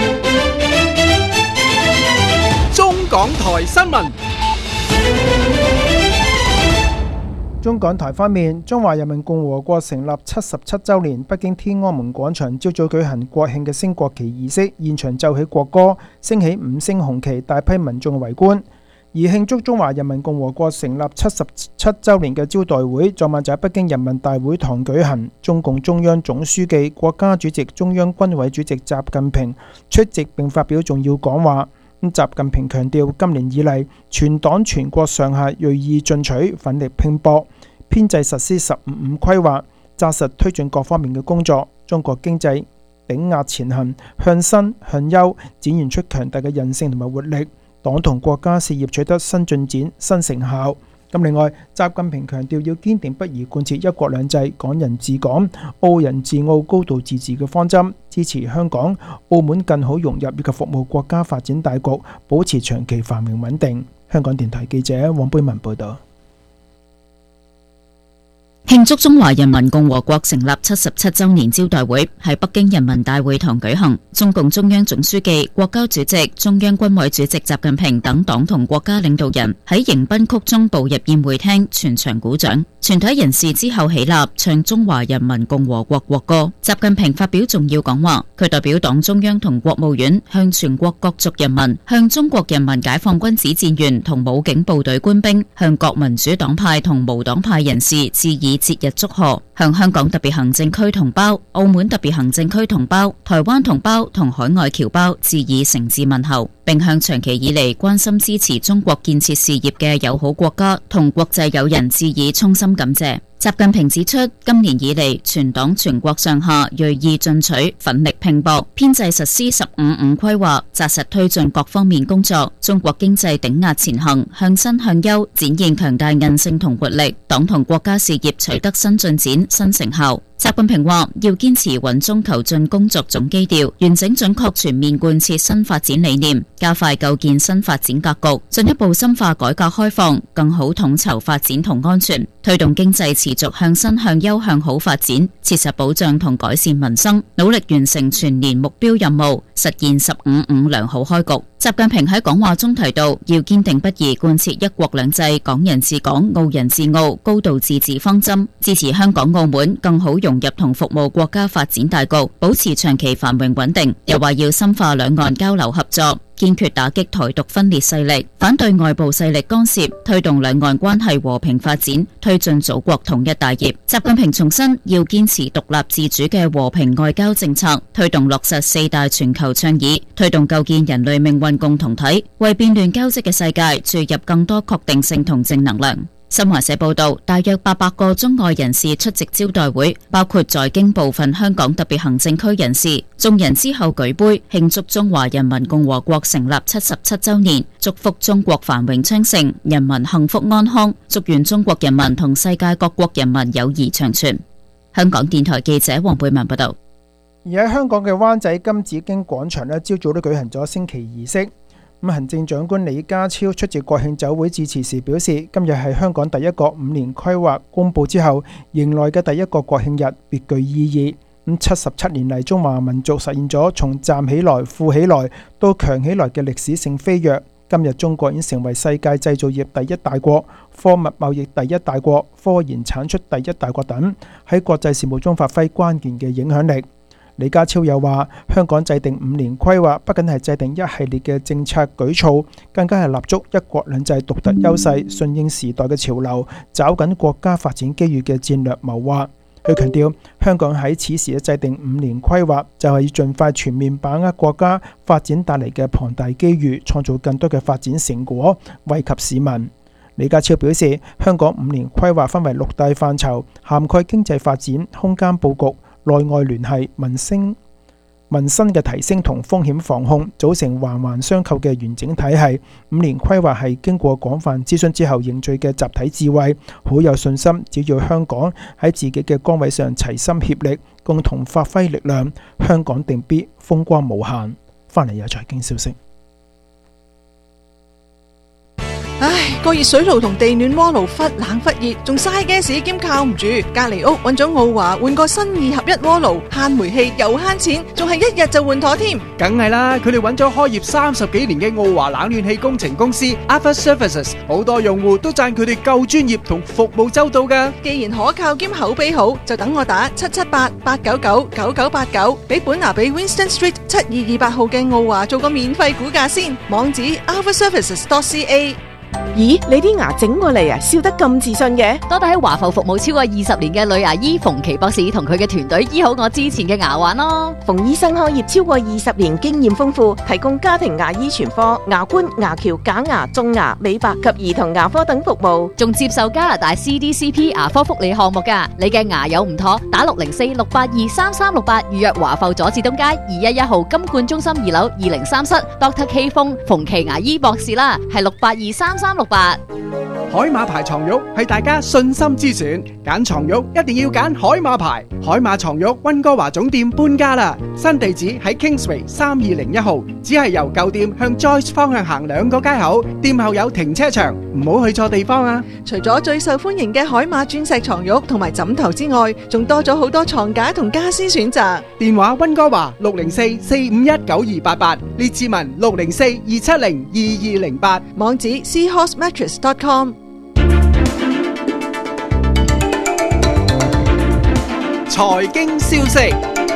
中港台新聞。 中港台方面，中華人民共和國成立七十七週年，北京天安門廣場朝早舉行國慶嘅升國旗儀式，現場奏起國歌，升起五星紅旗，大批民眾圍觀。而慶祝中華人民共和國成立七十七週年嘅招待會，昨晚就喺北京人民大會堂舉行。中共中央總書記、國家主席、中央軍委主席習近平出席並發表重要講話。咁習近平強調，今年以嚟，全黨全國上下銳意進取，奮力拼搏，編制實施十五五規劃，紮實推進各方面嘅工作。中國經濟頂壓前行，向新向優，展現出強大嘅韌性同埋活力。黨同國家事業取得新進展、新成效。咁另外，習近平強調要堅定不移貫徹一國兩制、港人治港、澳人治澳、高度自治嘅方針，支持香港、澳門更好融入以及服務國家發展大局，保持長期繁榮穩定。香港電台記者黃貝文報道。 慶慶祝中華人民共和國成立七十七週年招待會喺北京人民大會堂舉行，中共中央總書記、國家主席、中央軍委主席習近平等黨同國家領導人喺迎賓曲中步入宴會廳，全場鼓掌。全體人士之後起立唱中華人民共和國國歌。習近平發表重要講話，佢代表黨中央同國務院向全國各族人民、向中國人民解放軍指戰員同武警部隊官兵、向各民主黨派同無黨派人士致以節日祝賀，向香港特別行政區同胞、澳門特別行政區同胞、台灣同胞同海外僑胞致以誠摯問候，並向長期以嚟關心支持中國建設事業嘅友好國家同國際友人致以衷心感謝。習近平指出，今年以嚟，全黨全國上下銳意進取，奮力拼搏，編制實施十五五規劃，紮實推進各方面工作。中國經濟頂壓前行，向新向優，展現強大韌性同活力，黨同國家事業取得新進展、新成效。習近平話：要堅持穩中求進工作總基調，完整準確全面貫徹新發展理念，加快構建新發展格局，進一步深化改革開放，更好統籌發展同安全，推動經濟持續向新向優向好發展，切實保障同改善民生，努力完成全年目標任務，實現十五五良好開局。習近平喺講話中提到，要堅定不移貫徹一國兩制、港人治港、澳人治澳、高度自治方針，支持香港澳門更好融入同服務國家發展大局，保持長期繁榮穩定。又話要深化兩岸交流合作，堅決打擊台獨分裂勢力，反對外部勢力干涉，推動兩岸關係和平發展，推進祖國統一大業。習近平重申，要堅持獨立自主嘅和平外交政策，推動落實四大全球倡議，推動構建人類命運共同體，為變亂交織嘅世界注入更多確定性同正能量。新華社報道，大約八百個中外人士出席招待會，包括在京部分香港特別行政區人士。眾人之後舉杯慶祝中華人民共和國成立七十七週年，祝福中國繁榮昌盛，人民幸福安康，祝願中國人民同世界各國人民友誼長存。香港電台記者黃貝文報道。 而喺香港嘅灣仔金紫荊廣場呢，朝早都舉行咗升旗儀式。咁行政長官李家超出席國慶酒會致辭時表示，今日係香港第一個五年規劃公佈之後迎來嘅第一個國慶日，別具意義。咁七十七年嚟，中華民族實現咗從站起來、富起來到強起來嘅歷史性飛躍。今日中國已經成為世界製造業第一大國、貨物貿易第一大國、科研產出第一大國等，喺國際事務中發揮關鍵嘅影響力。李家超又話，香港制定五年規劃不僅係制定一系列嘅政策舉措，更加係立足一國兩制獨特優勢，順應時代嘅潮流，抓緊國家發展機遇嘅戰略謀劃。佢強調，香港喺此時制定五年規劃，就係要盡快全面把握國家發展帶嚟嘅龐大機遇，創造更多嘅發展成果，惠及市民。李家超表示，香港五年規劃分為六大範疇，涵蓋經濟發展、空間佈局、內外聯繫、民生、民生嘅提升同風險防控，組成環環相扣嘅完整體系。五年規劃係經過廣泛諮詢之後凝聚嘅集體智慧，好有信心，只要香港喺自己嘅崗位上齊心協力，共同發揮力量，香港定必風光無限。翻嚟有財經消息。 唉，個熱水爐同地暖鍋爐忽冷忽熱，仲嘥 gas 兼靠唔住。隔籬屋揾咗奧華換個新二合一鍋爐，慳煤氣又慳錢，仲係一日就換妥添。 梗係啦，佢哋揾咗開業三十幾年嘅奧華冷暖氣工程公司 Alpha Services， 好多用戶都讚佢哋夠專業同服務周到噶。 既然可靠兼口碑好，就等我打七七八八九九九九八九，俾本拿比 Winston Street 七二二八號嘅奧華做個免費估價先。網址 alpha services dot c a。 咦，你啲牙整過嚟啊，笑得咁自信嘅？ 多得喺華埠服務超過二十年嘅女牙醫馮琪博士同佢嘅團隊醫好我之前嘅牙患咯。 馮醫生開業超過二十年，經驗豐富，提供家庭牙醫全科、牙冠、牙橋、假牙、種牙、美白及兒童牙科等服務， 仲接受加拿大 C D C P 牙科福利項目噶。你嘅牙有唔妥，打六零四六八二三三六八預約華埠佐治東街二一一號金冠中心二樓二零三室 Doctor K 風馮琪牙醫博士啦，係六八二三三六八。 海馬牌床褥係大家信心之選，揀床褥一定要揀海馬牌。海馬床褥溫哥華總店搬家啦，新地址喺 Kingsway 三二零一號，只係由舊店向 Joyce 方向行兩個街口，店後有停車場，唔好去錯地方啊！ 除咗最受歡迎嘅海馬鑽石床褥同埋枕頭之外，仲多咗好多床架同家私選擇。 電話溫哥華六零四四五一九二八八，列志文六零四二七零二二零八， 網址 seahorse mattress dot com。 財經消息，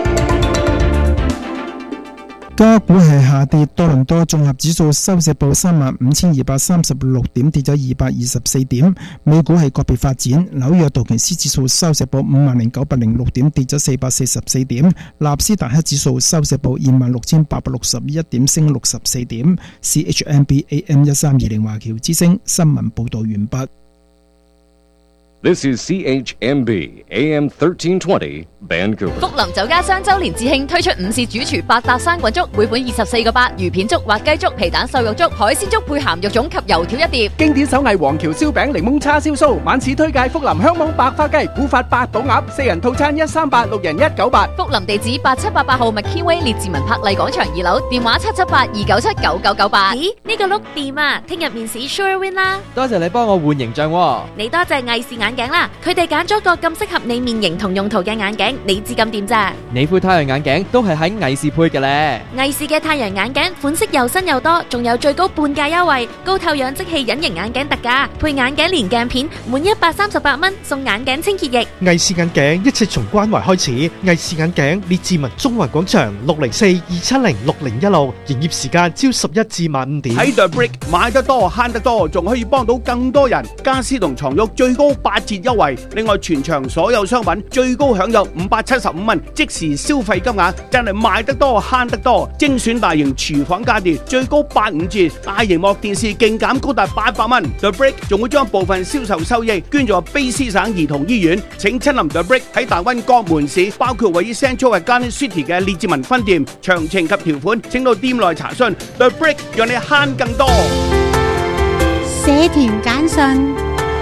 加股係下跌，多倫多綜合指數收市報三萬五千二百三十六點，跌咗二百二十四點。美股係個別發展，紐約道瓊斯指數收市報五萬零九百零六點，跌咗四百四十四點。納斯達克指數收市報二萬六千八百六十一點，升六十四點。C H M B A M 一三二零華僑之聲新聞報道完畢。 This is C H M B A M thirteen twenty Vancouver。 福林酒家雙周年致慶推出午市主廚八搭生滾粥，每款二十四個八，魚片粥、滑雞粥、皮蛋瘦肉粥、海鮮粥配鹹肉粽及油條一碟。 經典手藝黃橋燒餅、檸檬叉燒酥，晚市推介福林香芒白花雞、古法八寶鴨，四人套餐一三八，六人一九八。 福林地址八七八八號麥堅威列治文柏麗廣場二樓，電話七七八二九七九九九八。 咦，呢個碌掂啊！聽日面試 Sure Win 啦！ 多謝你幫我換形象喎。 你多謝藝視眼鏡啦，佢哋揀咗個咁適合你面型同用途嘅眼鏡，你知咁掂咋？ 你副太陽眼鏡都係喺藝視配嘅咧。 藝視嘅太陽眼鏡款式又新又多，仲有最高半價優惠，高透氧即棄隱形眼鏡特價，配眼鏡連鏡片，滿一百三十八蚊送眼鏡清潔液。 藝視眼鏡一切從關懷開始，藝視眼鏡列治文中環廣場六零四二七零六零一六，營業時間朝十一至晚五點。 喺 The Brick 買得多慳得多，仲可以幫到更多人。家私同床褥最高八折優惠，另外全場所有商品最高享有五百七十五蚊即時消費金額，真係買得多慳得多。精選大型廚房家電最高八五折，大螢幕電視勁減高達八百蚊。The Brick 仲會將部分銷售收益捐助卑詩省兒童醫院。請親臨 The Brick 喺大溫各門市，包括位於 Central Garden City 嘅列治文分店。詳情及條款請到店內查詢。The Brick 讓你慳更多。 社團簡訊。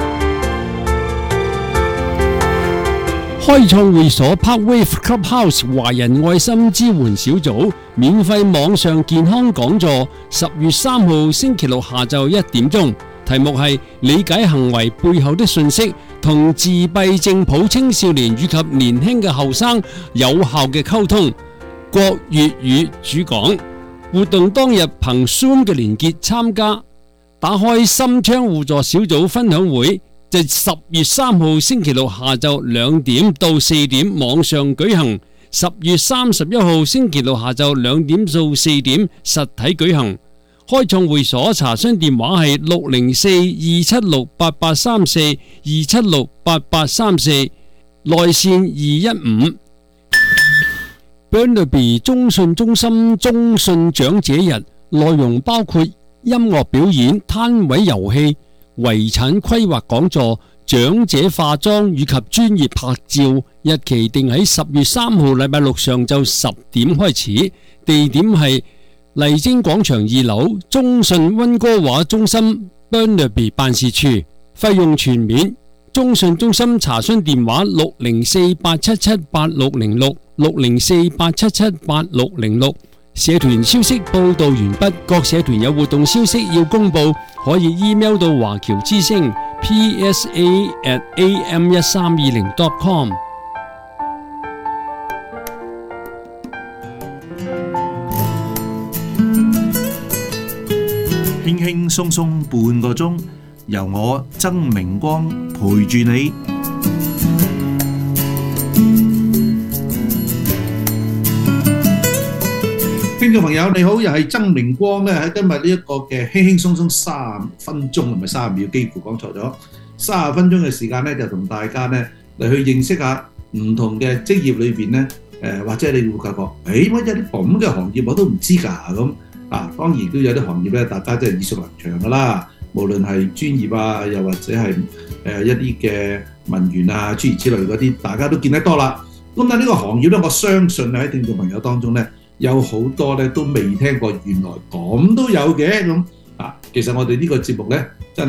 開創會所 Parkwave Clubhouse 華人愛心支援小組免費網上健康講座，十月三號星期六下晝一點鐘，題目係理解行為背後的訊息，同自閉症譜青少年以及年輕嘅後生有效嘅溝通。國粵語主講，活動當日憑 Zoom 嘅連結參加，打開心窗互助小組分享會。就十月三號星期六下晝兩點到四點網上舉行，十月三十一號星期六下晝兩點到四點實體舉行。開創會所查詢電話係六零四二七六八八三四二七六八八三四，內線二一五。Burnaby 中信中心中信長者日內容包括音樂表演、攤位遊戲、遺產規劃講座、長者化妝以及專業拍照，日期定喺十月三號禮拜六上晝十點開始，地點係麗晶廣場二樓中信溫哥華中心 Burnaby 辦事處，費用全免。中信中心查詢電話六零四八七七八六零六六零四八七七八六零六。社團消息報道完畢，各社團有活動消息要公布，可以 email 到華僑之聲 P S A at A M 一三二零 dot com。 輕輕鬆鬆半個鐘，由我曾明光陪住你。聽眾朋友你好，又係曾明光咧，喺今日呢一個嘅輕輕鬆鬆三分鐘，同埋三十秒，幾乎講錯咗三十分鐘嘅時間咧，就同大家咧嚟去認識下唔同嘅職業裏邊咧，誒或者你會發覺，誒乜有啲咁嘅行業我都唔知㗎咁啊！當然都有啲行業咧，大家真係耳熟能詳㗎啦，無論係專業啊，又或者係誒一啲嘅文員啊，諸如此類嗰啲，大家都見得多啦。咁但係呢個行業咧，我相信喺聽眾朋友當中咧，有好多咧都未聽過，原來咁都有嘅咁啊！其實我哋呢個節目咧，真係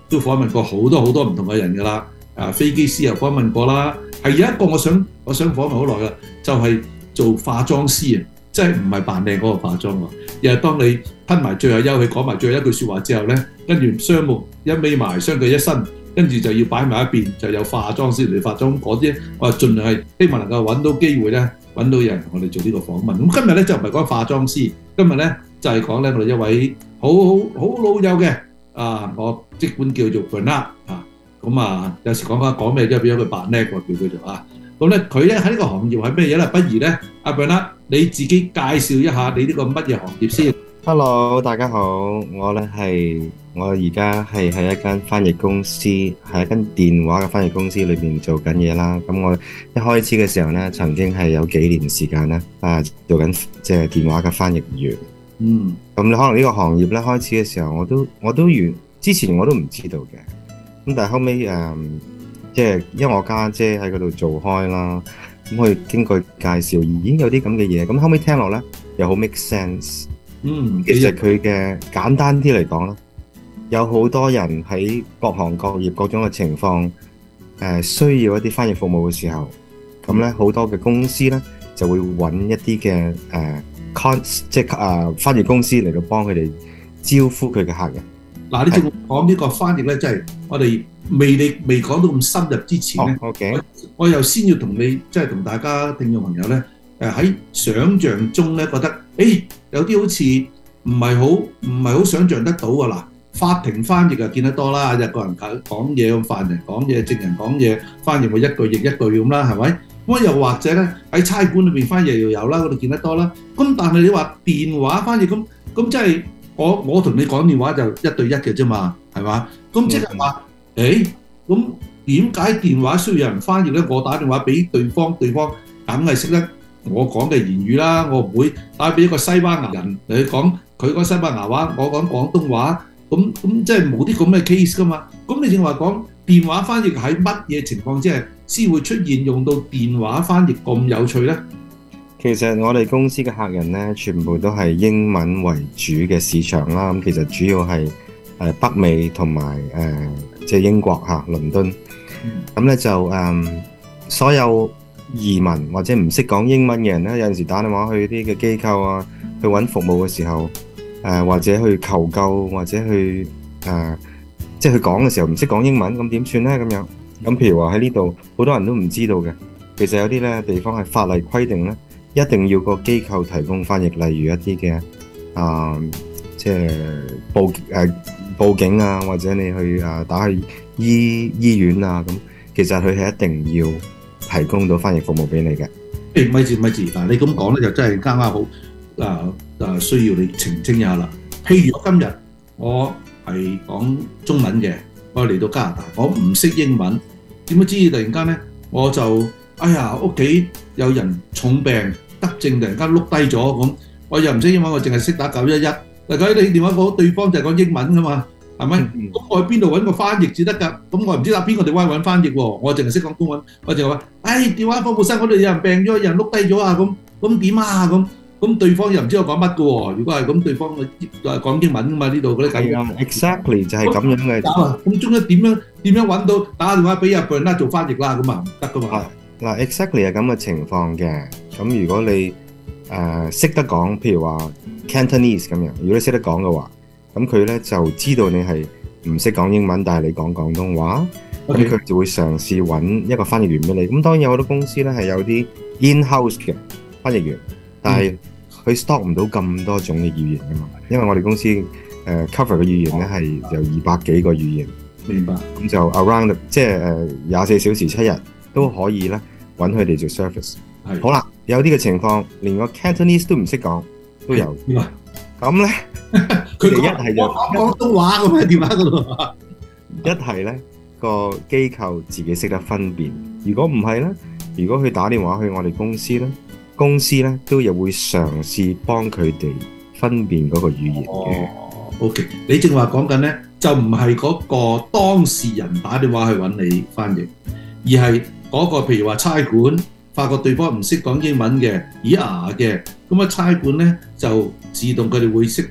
都訪問過好多好多唔同嘅人㗎啦。啊，飛機師又訪問過啦，係有一個我想我想訪問好耐㗎，就係做化妝師啊，即係唔係扮靚嗰個化妝喎，而係當你吞埋最後休氣講埋最後一句説話之後咧，跟住雙目一眯埋，雙腳一伸，跟住就要擺埋一邊，就有化妝師嚟化妝嗰啲，我係盡量係希望能夠揾到機會咧，揾到人同我哋做呢個訪問。咁今日咧就唔係講化妝師，今日咧就係講咧我哋一位好好好老友嘅啊，我即管叫做 Bernard 啊。咁啊，有時講講講咩，即係變咗佢扮叻喎，叫佢做啊。咁咧，佢咧喺呢個行業係咩嘢咧？不如咧，阿 Bernard你自己介紹一下你呢個乜嘢行業先。 Hello， 大家好，我咧係我而家係喺一間翻譯公司，喺一間電話嘅翻譯公司裏邊做緊嘢啦。咁我一開始嘅時候咧，曾經係有幾年時間咧，啊做緊即係電話嘅翻譯員。 嗯。 咁你可能呢個行業咧開始嘅時候，我都我都完之前我都唔知道嘅。咁但係後尾誒，即係因為我家姐喺嗰度做開啦，咁佢經過介紹，已經有啲咁嘅嘢，咁後尾聽落咧又好 make sense。 嗯， 其實佢嘅簡單啲嚟講咧，有好多人喺各行各業各種嘅情況，誒需要一啲翻譯服務嘅時候，咁咧好多嘅公司咧就會揾一啲嘅誒 con 即係誒翻譯公司嚟到幫佢哋招呼佢嘅客人。 嗱，你正講呢個翻譯咧，即係我哋未你未講到咁深入之前咧， oh, okay. 我又先要同你即係同大家聽眾朋友咧，誒喺想像中咧覺得，誒有啲好似唔係好唔係好想像得到㗎啦。法庭翻譯就見得多啦，一個人講嘢，咁犯人講嘢，證人講嘢，翻譯咪一句譯一句咁啦，係咪？咁又或者咧喺差館裏邊翻譯又有啦，嗰度見得多啦。咁但係你話電話翻譯咁咁即係。我我同你講電話就一對一嘅啫嘛，係嘛？咁即係話，誒，咁點解電話需要有人翻譯咧？我打電話俾對方，對方梗係識得我講嘅言語啦。我唔會打俾一個西班牙人嚟去講佢講西班牙話，我講廣東話，咁咁即係冇啲咁嘅 case 噶嘛。咁你正話講電話翻譯喺乜嘢情況之下先會出現用到電話翻譯咁有趣咧？ 其實我哋公司嘅客人咧，全部都係英文為主嘅市場啦。咁其實主要係誒北美同埋誒即係英國嚇倫敦。咁咧就誒所有移民或者唔識講英文嘅人咧，有陣時打電話去啲嘅機構啊，去揾服務嘅時候，誒或者去求救或者去誒即係去講嘅時候唔識講英文，咁點算咧？咁樣咁譬如話喺呢度好多人都唔知道嘅，其實有啲咧地方係法例規定咧。一定要個機構提供翻譯，例如一啲嘅啊，即係報誒、呃、報警啊，或者你去啊打去醫醫院啊咁，其實佢係一定要提供到翻譯服務俾你嘅。 誒，咪住咪住，嗱你咁講咧就真係啱啱好啊啊，需要你澄清一下啦。譬如今日我係講中文嘅，我嚟到加拿大，我唔識英文，點不知突然間咧我就哎呀屋企有人重病。得症突然間碌低咗咁，我又唔識英文，我淨係識打九一一。嗱，佢你電話講對方就係講英文噶嘛，係咪？咁我去邊度揾個翻譯至得㗎？咁我唔知打邊個電話揾翻譯喎，我淨係識講中文，我淨係話，唉，電話服務生嗰度有人病咗，有人碌低咗啊，咁咁點啊？咁咁對方又唔知我講乜㗎喎。如果係咁，對方誒講英文㗎嘛，呢度嗰啲計㗎。 Exactly 就係咁樣嘅。 咁中間點樣點樣揾到打電話俾阿 Bernard 做翻譯啦？咁啊唔得㗎嘛。 嗱 ，exactly 係咁嘅情況嘅。咁如果你誒識得講，譬如話 Cantonese 咁樣，如果你識得講嘅話，咁佢咧就知道你係唔識講英文，但係你講廣東話，咁佢就會嘗試揾一個翻譯員俾你。咁當然有好多公司咧係有啲 in-house 嘅翻譯員，但係佢 stock 唔到咁多種嘅語言㗎嘛。因為我哋公司誒 cover 嘅語言咧係有二百幾個語言。 明白。 咁就 around 即係誒廿四小時七日都可以咧揾佢哋做 service。好啦，有啲嘅情況，連個 Cantonese 都唔識講，都有。咁咧，佢哋一係就廣東話咁喺電話嗰度。 一係咧個機構自己識得分辨，如果唔係咧，如果佢打電話去我哋公司咧，公司咧都又會嘗試幫佢哋分辨嗰個語言嘅。 哦，OK，你正話講緊咧，就唔係嗰個當事人打電話去揾你翻譯，而係嗰個譬如話差館。發覺對方唔識講英文嘅，咿呀嘅，咁啊差館咧就自動佢哋會識得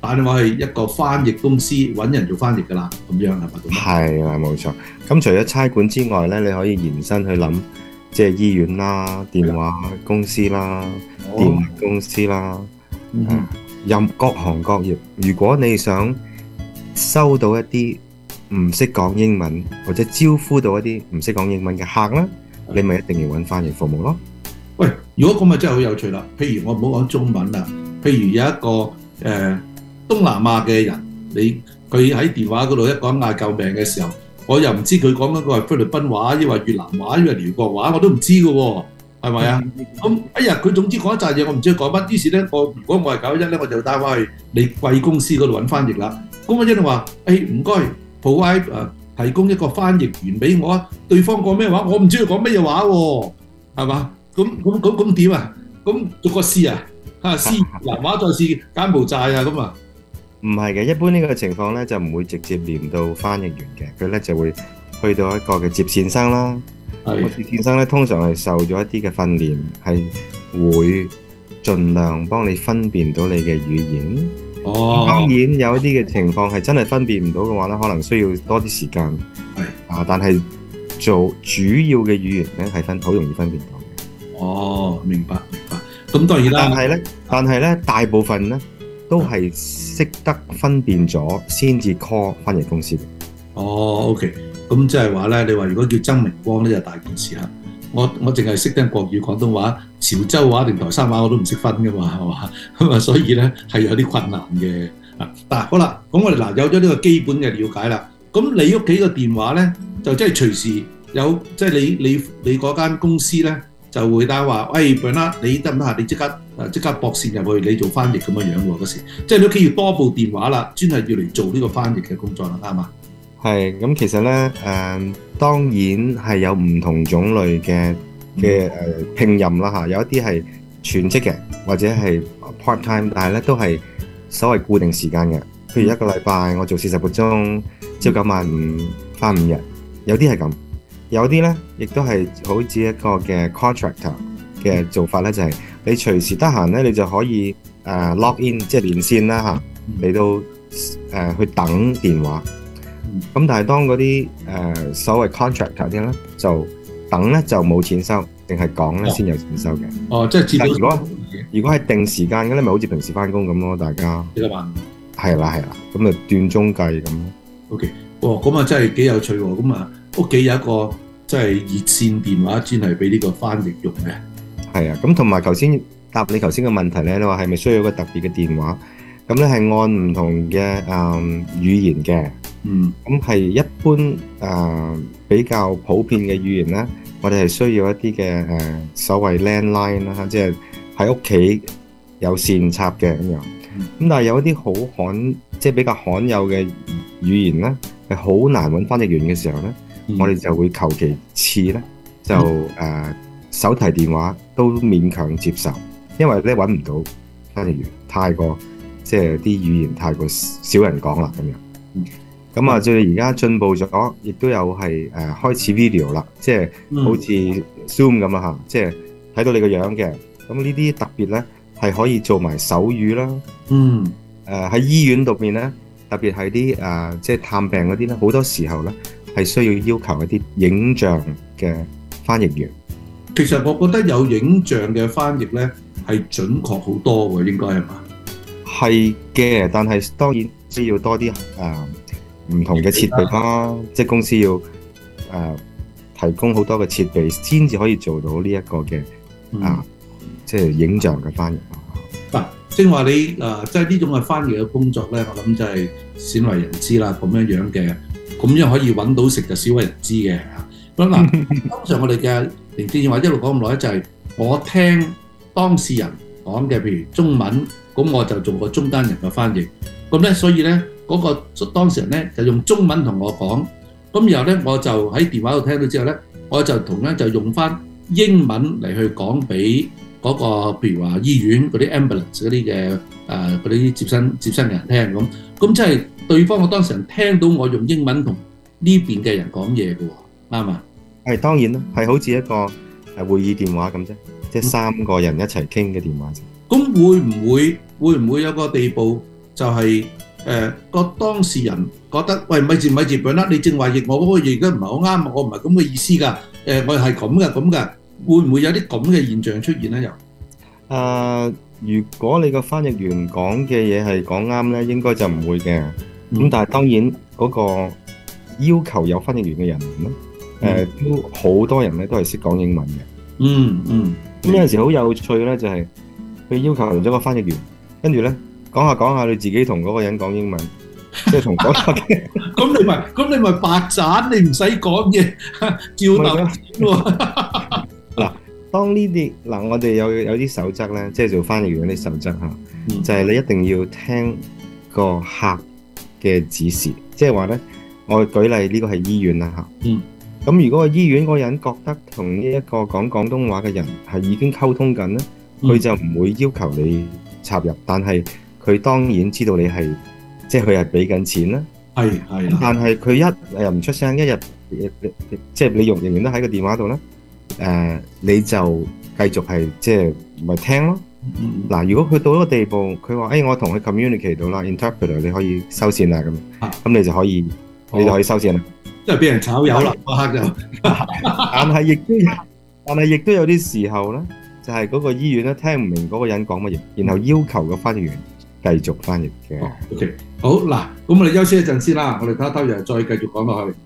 但係我係一個翻譯公司揾人做翻譯㗎啦，咁樣係咪咁？ 係啦，冇錯。咁除咗差館之外咧，你可以延伸去諗，即係醫院啦、電話公司啦、 哦、 電力公司啦， 嗯啊、任各行各業。如果你想收到一啲唔識講英文，或者招呼到一啲唔識講英文嘅客咧，你咪一定要揾翻譯服務咯。 喂，如果咁咪真係好有趣啦。譬如我唔好講中文啦，譬如有一個誒、呃、東南亞嘅人，你佢喺電話嗰度一講嗌救命嘅時候，我又唔知佢講緊個係菲律賓話，抑或越南話，抑或寮國話，我都唔知嘅喎，係咪啊？咁哎呀，佢總之講一紮嘢，我唔知佢講乜。於是咧，我如果我係九一咧，我就打翻去你貴公司嗰度揾翻譯啦。咁我一定話：誒唔該 provide 誒提供一個翻譯員俾我啊！對方講咩話，我唔知佢講乜嘢話喎，係嘛？咁咁咁咁點啊？咁逐個試啊！嚇試南話再試柬埔寨啊咁啊！ 唔係嘅，一般呢個情況咧就唔會直接連到翻譯員嘅，佢咧就會去到一個嘅接線生啦。個接線生咧通常係受咗一啲嘅訓練，係會盡量幫你分辨到你嘅語言。 哦， 當然有一啲嘅情況係真係分辨唔到嘅話咧，可能需要多啲時間。 係啊，但係做主要嘅語言咧係分好容易分辨到。 哦，明白明白。咁當然啦， 但係咧，但係咧，大部分咧都係識得分辨咗先至 call 翻譯公司嘅。 哦 ，OK，咁即係話咧，你話如果叫曾明光咧就大件事啦。我我淨係識得國語、廣東話、潮州話定台山話我都唔識分噶嘛，係嘛？咁啊，所以咧係有啲困難嘅。嗱，嗱好啦，咁我哋嗱有咗呢個基本嘅了解啦。咁你屋企個電話咧就即係隨時有，即係你你你嗰間公司咧。就會打話，喂 Bernard，你得唔得啊？你即刻誒即刻駁線入去，你做翻譯咁樣樣喎嗰時，即係你屋企要多部電話啦，專係要嚟做呢個翻譯嘅工作啦，啱嘛？ 係，咁其實咧誒、呃，當然係有唔同種類嘅嘅誒聘任啦嚇，有一啲係全職嘅，或者係 part time，但係咧都係所謂固定時間嘅。譬如一個禮拜我做四十個鐘，朝九晚五，翻五日，有啲係咁。有啲咧，亦都係好似一個嘅 contractor 嘅做法咧，就係、是、你隨時得閒咧，你就可以誒、uh, log in，即係連線啦嚇，嚟到誒去等電話。咁但係當嗰啲誒所謂 contractor 啲咧，就等咧就冇錢收，定係講咧先有錢收嘅。 哦，即係接到。 如果如果係定時間嘅咧，咪好似平時翻工咁咯，大家。 幾多萬？ 係啦係啦，咁啊斷鐘計咁咯。 OK，哦，咁啊真係幾有趣喎！咁啊屋企有一個即係熱線電話，專係俾呢個翻譯用嘅。 係啊，咁同埋頭先答你頭先嘅問題咧，你話係咪需要一個特別嘅電話？咁咧係按唔同嘅誒語言嘅。 嗯。咁係一般誒、呃、比較普遍嘅語言咧，我哋係需要一啲嘅誒所謂 landline 啦，即係喺屋企有線插嘅咁樣。咁但係有一啲好罕，即係比較罕有嘅語言咧，係好難揾翻譯員嘅時候咧，嗯、我哋就會求其次咧，就誒、呃、手提電話都勉強接受，因為咧揾唔到翻譯員，太過即係啲語言太過少人講啦咁樣。咁啊，最而家進步咗，亦都有係誒、呃、開始 video 啦，即係好似 Zoom 咁啦嚇，即係睇到你個樣嘅。咁呢啲特別咧係可以做埋手語啦。 嗯。 誒、呃、喺醫院度邊咧，特別係啲誒即係探病嗰啲咧，好多時候咧係需要要求一啲影像嘅翻譯員。 其實我覺得有影像嘅翻譯咧係準確好多喎，應該係嘛？ 係嘅，但係當然需要多啲誒唔同嘅設備啦，即係公司要誒、呃、提供好多嘅設備，先至可以做到呢一個嘅、嗯、啊，即係影像嘅翻譯。 嗱、啊，正話你誒、呃，即係呢種嘅翻譯嘅工作咧，我諗就係鮮為人知啦，咁樣樣嘅，咁樣可以揾到食就少為人知嘅。咁嗱，通常我哋嘅連電話一路講咁耐，就係我聽當事人講嘅，譬如中文，咁我就做個中間人嘅翻譯。咁咧，所以咧。嗰、那個當事人咧就用中文同我講，咁然後咧我就喺電話度聽到之後咧，我就同樣就用翻英文嚟去講俾嗰個譬如話醫院嗰啲 ambulance 嗰啲嘅誒嗰啲接生接生嘅人聽咁，咁即係對方個當事人聽到我用英文同呢邊嘅人講嘢嘅喎，啱嘛？ 係當然啦，係好似一個誒會議電話咁啫，即係三個人一齊傾嘅電話啫。 咁會唔會會唔會有個地步？ 就係誒個當事人覺得，喂，咪住咪住，本啦，你正話譯我嗰個譯得唔係好啱，我唔係咁嘅意思㗎。誒，我係咁嘅咁嘅，會唔會有啲咁嘅現象出現咧？又誒，如果你個翻譯員講嘅嘢係講啱咧，應該就唔會嘅。咁但係當然嗰個要求有翻譯員嘅人咧，誒都好多人咧都係識講英文嘅。 嗯嗯。 咁有陣時好有趣咧，就係佢要求咗個翻譯員，跟住咧講下講下，你自己同嗰個人講英文，即係同嗰個。 咁你咪咁你咪白賺，你唔使講嘢，照答喎。 嗱，當呢啲嗱，我哋有有啲守則咧，即係做翻譯員啲守則嚇，就係你一定要聽個客嘅指示，即係話咧，我舉例呢個係醫院啦嚇。 嗯。 咁如果個醫院嗰個人覺得同呢一個講廣東話嘅人係已經溝通緊咧，佢就唔會要求你插入，但係佢當然知道你係即係佢係俾緊錢啦。 係係。 但係佢一又唔出聲，一日即係你用仍然都喺個電話度咧，誒你就繼續係即係咪聽咯？嗱，如果去到一個地步，佢話誒我同佢 communicate 到啦 ，interpreter 你可以收線啦咁，咁你就可以你就可以收線啦。 即係俾人炒魷啦，嗰刻就。 但係亦都有，但係亦都有啲時候咧，就係嗰個醫院咧聽唔明嗰個人講乜嘢，然後要求個翻譯員繼續翻譯嘅。 OK，好嗱，咁我哋休息一陣先啦，我哋唞一唞，又再繼續講落去。